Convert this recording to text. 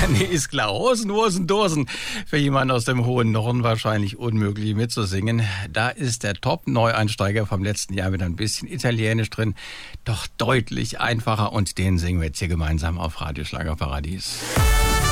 Nee, ist klar. Hosen, Hosen, Dosen. Für jemanden aus dem hohen Norden wahrscheinlich unmöglich mitzusingen. Da ist der Top-Neueinsteiger vom letzten Jahr mit ein bisschen Italienisch drin. Doch deutlich einfacher und den singen wir jetzt hier gemeinsam auf Radio Schlagerparadies.